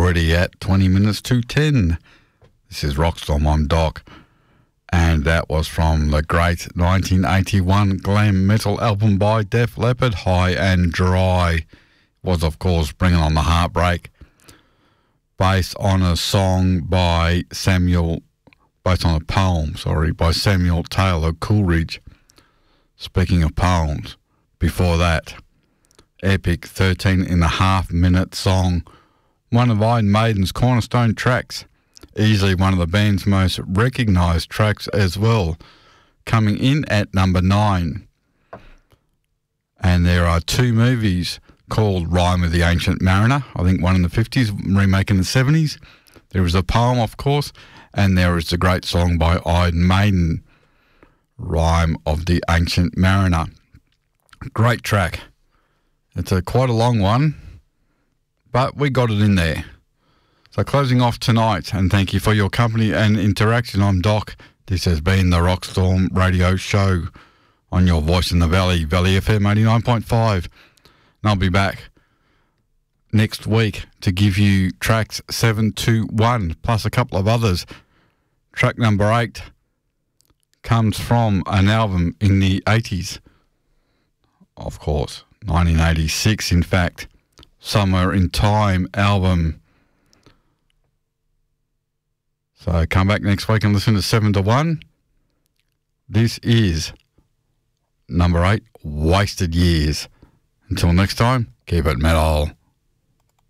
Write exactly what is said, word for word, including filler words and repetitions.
already at twenty minutes to ten. This is Rockstorm, I'm Doc. And that was from the great nineteen eighty-one glam metal album by Def Leppard, High and Dry. Was, of course, Bringing on the Heartbreak, based on a song by Samuel, based on a poem, sorry, by Samuel Taylor Coleridge. Speaking of poems, before that, epic thirteen and a half minute song, one of Iron Maiden's cornerstone tracks, easily one of the band's most recognised tracks as well, coming in at number nine. And there are two movies called Rime of the Ancient Mariner, I think one in the fifties, remake in the seventies. There is a poem, of course, and there is the great song by Iron Maiden, Rime of the Ancient Mariner. Great track. It's a quite a long one, but we got it in there. So closing off tonight, and thank you for your company and interaction. I'm Doc. This has been the Rockstorm Radio Show on your voice in the Valley, Valley F M eighty-nine point five. And I'll be back next week to give you tracks seven to one, plus a couple of others. Track number eight comes from an album in the eighties, of course, nineteen eighty-six, in fact, Somewhere in Time album. So come back next week and listen to seven to one. This is number eight, Wasted Years. Until next time, keep it metal.